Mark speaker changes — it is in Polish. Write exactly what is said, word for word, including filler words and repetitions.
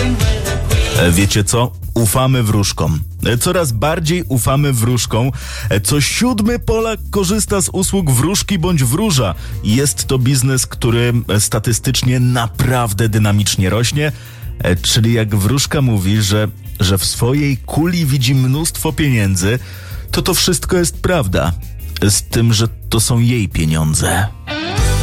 Speaker 1: Wiecie co? Ufamy wróżkom. Coraz bardziej ufamy wróżkom. Co siódmy Polak korzysta z usług wróżki bądź wróża. Jest to biznes, który statystycznie naprawdę dynamicznie rośnie. Czyli jak wróżka mówi, że, że w swojej kuli widzi mnóstwo pieniędzy, to to wszystko jest prawda. Z tym, że to są jej pieniądze.